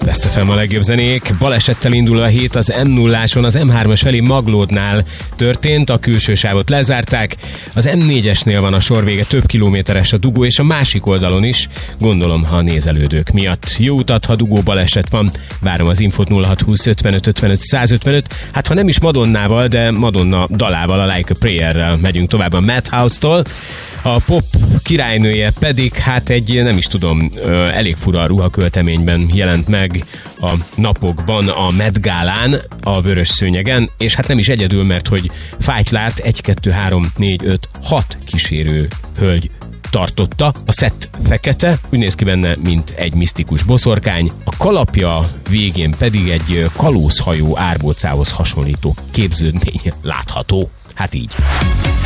Best FM a legjobb zenék. Balesettel indulva a hét az M0-áson, az M3-as felé Maglódnál történt, a külső sávot lezárták. Az M4-esnél van a sor vége, több kilométeres a dugó, és a másik oldalon is, gondolom a nézelődők miatt. Jó utat, ha dugó baleset van. Várom az infót 0620 55 55 155. Hát ha nem is Madonnával, de Madonna dalával, a Like a Prayer-rel megyünk tovább a Madhouse-tól. A pop királynője pedig, hát egy, nem is tudom, elég fura ruhakölteményben jelent meg a napokban a Met Gálán, a vörös szőnyegen, és hát nem is egyedül, mert hogy fájt lát, 1, 2, 3, 4, 5, 6 kísérő hölgy tartotta. A szett fekete, úgy néz ki benne, mint egy misztikus boszorkány, a kalapja végén pedig egy kalózhajó árbócához hasonlító képződmény látható. Hát így.